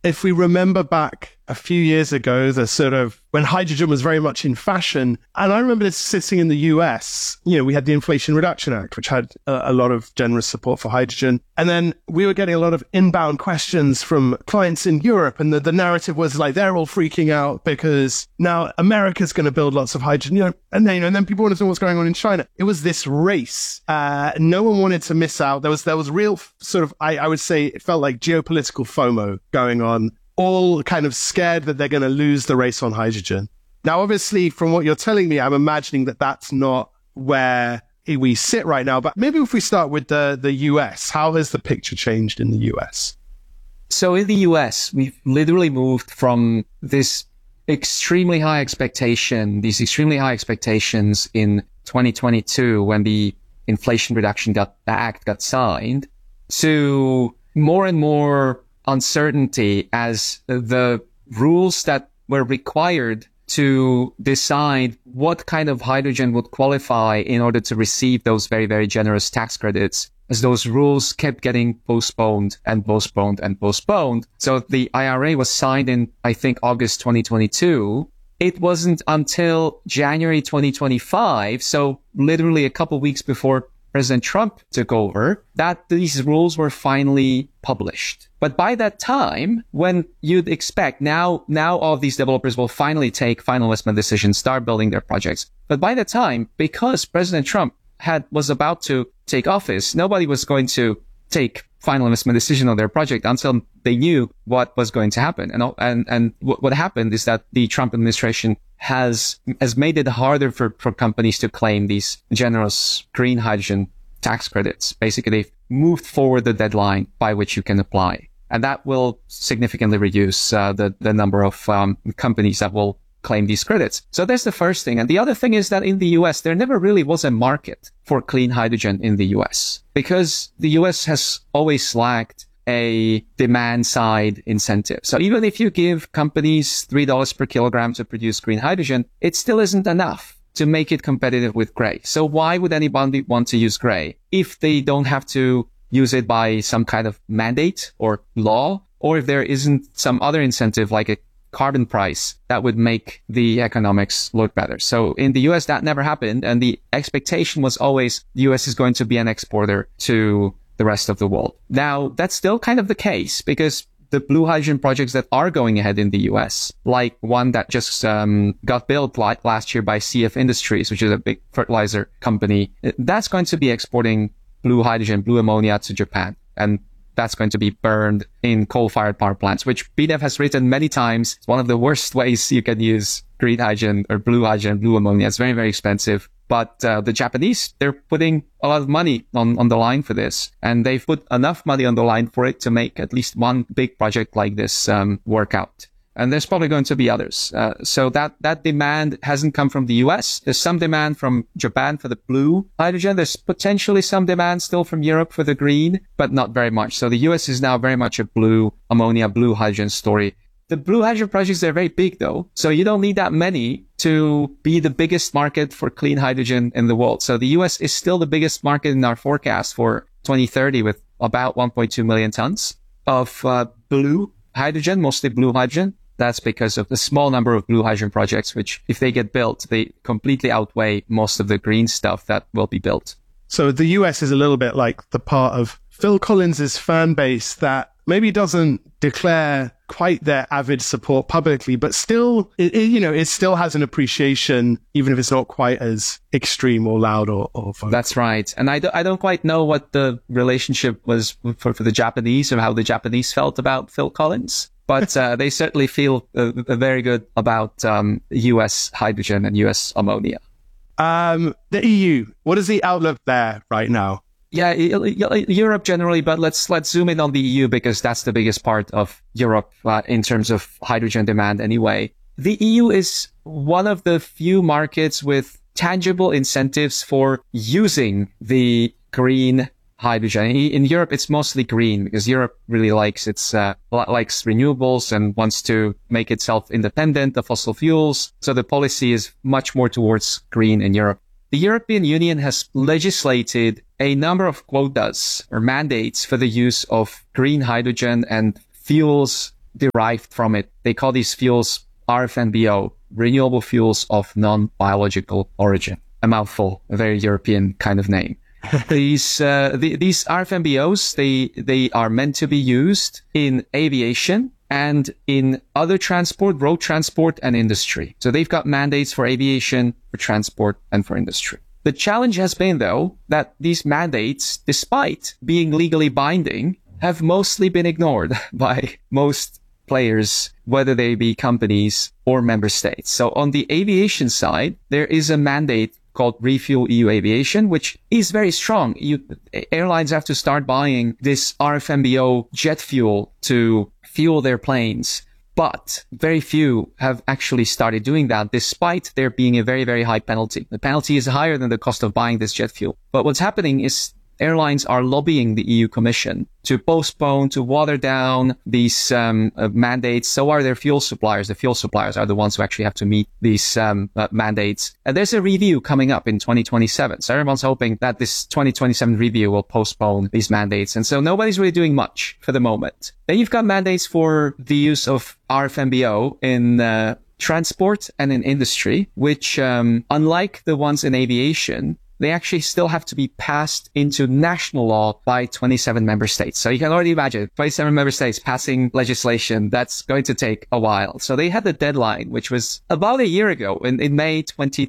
if we remember back a few years ago, the sort of when hydrogen was very much in fashion, and I remember this sitting in the US, we had the Inflation Reduction Act, which had a lot of generous support for hydrogen. And then we were getting a lot of inbound questions from clients in Europe. And the narrative was like, they're all freaking out because now America's going to build lots of hydrogen, and then people wanted to know what's going on in China. It was this race. No one wanted to miss out. There was real sort of, I would say it felt like geopolitical FOMO going on. All kind of scared that they're going to lose the race on hydrogen. Now, obviously, from what you're telling me, I'm imagining that that's not where we sit right now. But maybe if we start with the US, how has the picture changed in the US? So in the US, we've literally moved from these extremely high expectations in 2022 when the Inflation Reduction Act got signed to more and more uncertainty as the rules that were required to decide what kind of hydrogen would qualify in order to receive those very, very generous tax credits, as those rules kept getting postponed and postponed and postponed. So the IRA was signed in, I think, August 2022. It wasn't until January 2025, so literally a couple weeks before President Trump took over, that these rules were finally published. But by that time, when you'd expect now all of these developers will finally take final investment decisions, start building their projects. But by that time, because President Trump was about to take office, nobody was going to take final investment decision on their project until they knew what was going to happen. And what happened is that the Trump administration has made it harder for companies to claim these generous green hydrogen tax credits. Basically, they've moved forward the deadline by which you can apply. And that will significantly reduce the number of companies that will claim these credits. So that's the first thing. And the other thing is that in the US, there never really was a market for clean hydrogen in the US because the US has always lacked a demand side incentive. So even if you give companies $3 per kilogram to produce green hydrogen, it still isn't enough to make it competitive with gray. So why would anybody want to use gray if they don't have to use it by some kind of mandate or law, or if there isn't some other incentive like a carbon price that would make the economics look better? So in the US, that never happened. And the expectation was always the US is going to be an exporter to the rest of the world. Now, that's still kind of the case because the blue hydrogen projects that are going ahead in the US, like one that just got built last year by CF Industries, which is a big fertilizer company, that's going to be exporting blue hydrogen, blue ammonia to Japan. And that's going to be burned in coal-fired power plants, which BDEV has written many times. It's one of the worst ways you can use green hydrogen or blue hydrogen, blue ammonia. It's very, very expensive. But the Japanese, they're putting a lot of money on the line for this. And they've put enough money on the line for it to make at least one big project like this work out. And there's probably going to be others. So that demand hasn't come from the US. There's some demand from Japan for the blue hydrogen. There's potentially some demand still from Europe for the green, but not very much. So the US is now very much a blue ammonia, blue hydrogen story. The blue hydrogen projects, they're very big though. So you don't need that many to be the biggest market for clean hydrogen in the world. So the US is still the biggest market in our forecast for 2030 with about 1.2 million tons of blue hydrogen, mostly blue hydrogen. That's because of the small number of blue hydrogen projects, which if they get built, they completely outweigh most of the green stuff that will be built. So the US is a little bit like the part of Phil Collins's fan base that maybe doesn't declare quite their avid support publicly, but still, it still has an appreciation, even if it's not quite as extreme or loud or vocal. That's right. And I don't quite know what the relationship was for the Japanese or how the Japanese felt about Phil Collins. But they certainly feel very good about US hydrogen and US ammonia. The EU, what is the outlook there right now? Yeah, Europe generally, but let's zoom in on the EU because that's the biggest part of Europe in terms of hydrogen demand anyway. The EU is one of the few markets with tangible incentives for using the green hydrogen. In Europe, it's mostly green because Europe really likes likes renewables and wants to make itself independent of fossil fuels. So the policy is much more towards green in Europe. The European Union has legislated a number of quotas or mandates for the use of green hydrogen and fuels derived from it. They call these fuels RFNBO, renewable fuels of non-biological origin. A mouthful, a very European kind of name. These RFNBOs, they are meant to be used in aviation and in other transport, road transport and industry. So they've got mandates for aviation, for transport and for industry. The challenge has been, though, that these mandates, despite being legally binding, have mostly been ignored by most players, whether they be companies or member states. So on the aviation side, there is a mandate called Refuel EU Aviation, which is very strong. Airlines have to start buying this RFNBO jet fuel to fuel their planes. But very few have actually started doing that, despite there being a very, very high penalty. The penalty is higher than the cost of buying this jet fuel. But what's happening is airlines are lobbying the EU Commission to postpone, to water down these mandates. So are their fuel suppliers. The fuel suppliers are the ones who actually have to meet these mandates. And there's a review coming up in 2027. So everyone's hoping that this 2027 review will postpone these mandates. And so nobody's really doing much for the moment. Then you've got mandates for the use of RFNBO in transport and in industry, which, unlike the ones in aviation, they actually still have to be passed into national law by 27 member states. So you can already imagine 27 member states passing legislation. That's going to take a while. So they had the deadline, which was about a year ago in May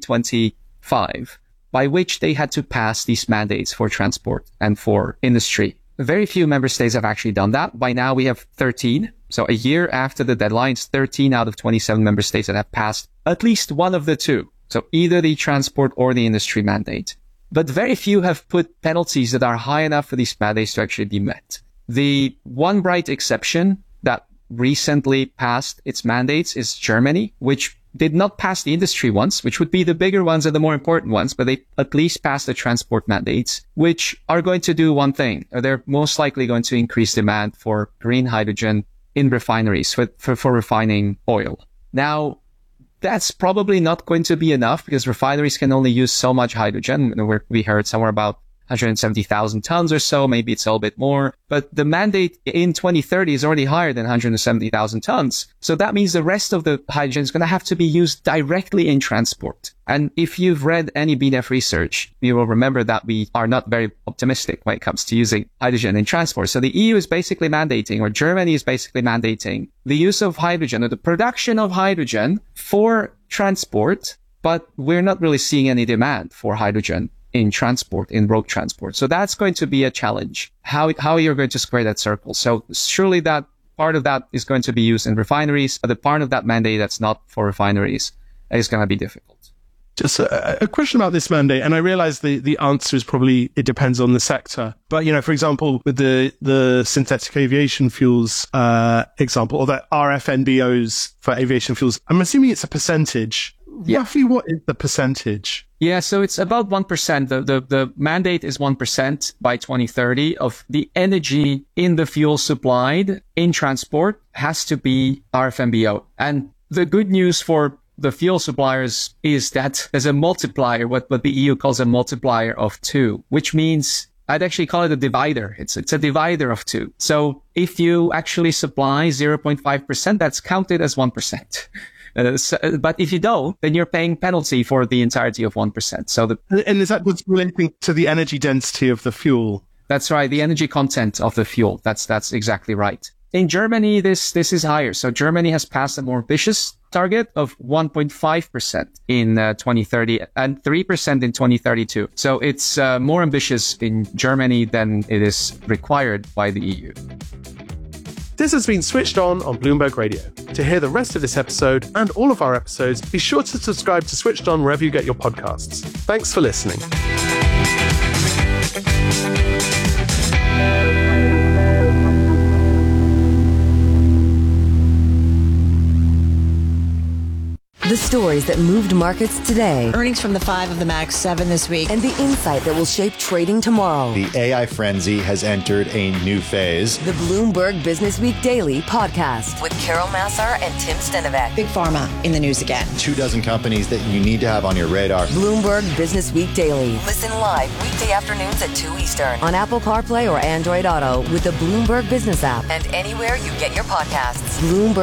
2025, by which they had to pass these mandates for transport and for industry. Very few member states have actually done that. By now we have 13. So a year after the deadlines, 13 out of 27 member states that have passed at least one of the two. So either the transport or the industry mandate. But very few have put penalties that are high enough for these mandates to actually be met. The one bright exception that recently passed its mandates is Germany, which did not pass the industry ones, which would be the bigger ones and the more important ones, but they at least passed the transport mandates, which are going to do one thing. They're most likely going to increase demand for green hydrogen in refineries for refining oil. Now, that's probably not going to be enough because refineries can only use so much hydrogen. We heard somewhere about 170,000 tons or so. Maybe it's a little bit more. But the mandate in 2030 is already higher than 170,000 tons. So that means the rest of the hydrogen is going to have to be used directly in transport. And if you've read any BNEF research, you will remember that we are not very optimistic when it comes to using hydrogen in transport. So the EU is basically mandating, or Germany is basically mandating, the use of hydrogen or the production of hydrogen for transport, but we're not really seeing any demand for hydrogen in transport, in road transport. So that's going to be a challenge, how you're going to square that circle. So surely that part of that is going to be used in refineries, but the part of that mandate that's not for refineries is going to be difficult. Just a question about this mandate, and I realize the answer is probably it depends on the sector. But, for example, with the synthetic aviation fuels example, or the RFNBOs for aviation fuels, I'm assuming it's a percentage. Yeah. Roughly what is the percentage? Yeah, so it's about 1%. The mandate is 1% by 2030 of the energy in the fuel supplied in transport has to be RFNBO. And the good news for the fuel suppliers is that there's a multiplier, what the EU calls a multiplier of 2, which means I'd actually call it a divider. It's a divider of 2. So if you actually supply 0.5%, that's counted as 1%. But if you don't, then you're paying penalty for the entirety of 1%. So and is that what's relating to the energy density of the fuel? That's right. The energy content of the fuel. That's exactly right. In Germany, this is higher. So Germany has passed a more ambitious target of 1.5% in 2030 and 3% in 2032. So it's more ambitious in Germany than it is required by the EU. This has been Switched On Bloomberg Radio. To hear the rest of this episode and all of our episodes, be sure to subscribe to Switched On wherever you get your podcasts. Thanks for listening. The stories that moved markets today. Earnings from the 5 of the Max 7 this week. And the insight that will shape trading tomorrow. The AI frenzy has entered a new phase. The Bloomberg Business Week Daily podcast with Carol Massar and Tim Stenovec. Big Pharma in the news again. 24 companies that you need to have on your radar. Bloomberg Business Week Daily. Listen live weekday afternoons at 2 Eastern on Apple CarPlay or Android Auto with the Bloomberg Business app and anywhere you get your podcasts. Bloomberg